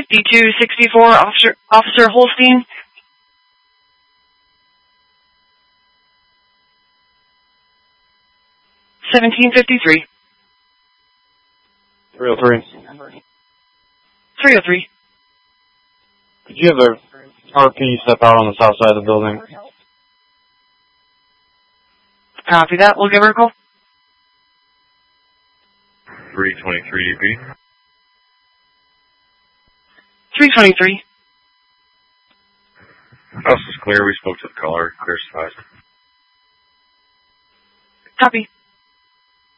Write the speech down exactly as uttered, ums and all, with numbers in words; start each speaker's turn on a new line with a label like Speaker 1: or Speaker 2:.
Speaker 1: fifty-two sixty-four, Officer, Officer Holstein. seventeen fifty-three.
Speaker 2: three oh three.
Speaker 1: three oh three.
Speaker 2: Could you have a R P step out on the south side of the building?
Speaker 1: Copy that. We'll give her a call.
Speaker 3: three twenty-three D P.
Speaker 1: three twenty-three.
Speaker 3: House is clear. We spoke to the caller. Clear skies.
Speaker 1: Copy.